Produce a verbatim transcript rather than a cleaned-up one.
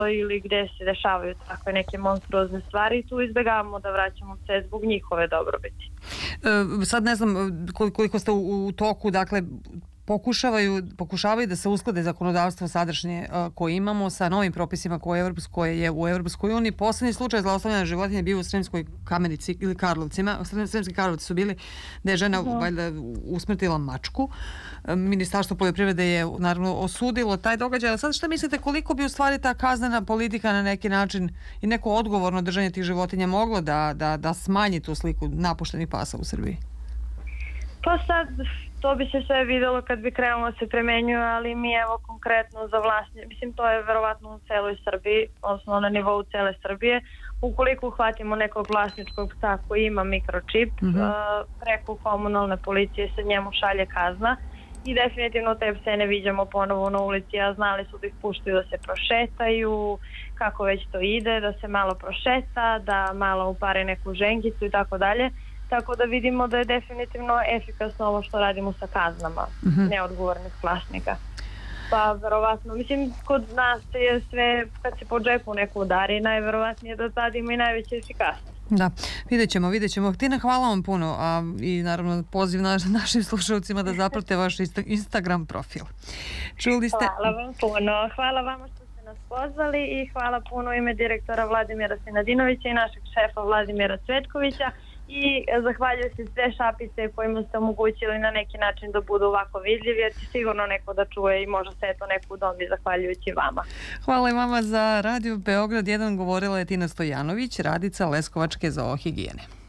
ili gde se dešavaju takve neke monstruozne stvari, tu izbjegavamo da vraćamo pse zbog njihove dobrobiti. E, sad ne znam koliko ste u, u toku, dakle, Pokušavaju, pokušavaju da se usklade zakonodavstvo sadašnje uh, koje imamo sa novim propisima koje je, koje je u Evropskoj uniji. Poslednji slučaj zlostavljanja životinje bio u Sremskoj Kamenici ili Karlovcima. Sremski Karlovci su bili da je žena uh-huh. valjda usmrtila mačku. Ministarstvo poljoprivrede je naravno osudilo taj događaj. Sad šta mislite koliko bi u stvari ta kaznena politika na neki način i neko odgovorno držanje tih životinja moglo da, da, da smanji tu sliku napuštenih pasa u Srbiji? Pa sad, to bi se sve videlo kad bi krenulo se primenjuje, ali mi evo konkretno za vlasnje, mislim to je verovatno u celoj Srbiji, odnosno na nivou cele Srbije, ukoliko uhvatimo nekog vlasničkog psa koji ima mikročip, mm-hmm. uh, preko komunalne policije se njemu šalje kazna i definitivno te pse ne viđamo ponovo na ulici, a znali su da ih puštaju da se prošetaju, kako već to ide, da se malo prošeta, da malo upare neku žengicu i tako dalje. Tako da vidimo da je definitivno efikasno ovo što radimo sa kaznama mm-hmm. neodgovornih vlasnika. Pa verovatno, mislim, kod nas je sve, kad se po džepu neko udari, najverovatnije da tad ima i najveće efikasnost. Da, vidjet ćemo, vidjet ćemo. Tina, hvala vam puno a, i naravno poziv na, našim slušalcima da zaprate vaš Instagram profil. Čuli ste... Hvala vam puno. Hvala vam što ste nas pozvali i hvala puno u ime direktora Vladimira Sinadinovića i našeg šefa Vladimira Cvetkovića. I zahvaljujem se sve šapice kojima ste omogućili na neki način da budu ovako vidljivi, jer će sigurno neko da čuje i možda se eto neko u domi zahvaljujući vama. Hvala i vama. Za Radio Beograd jedan govorila je Tina Stojanović, radica Leskovačke zoohigijene.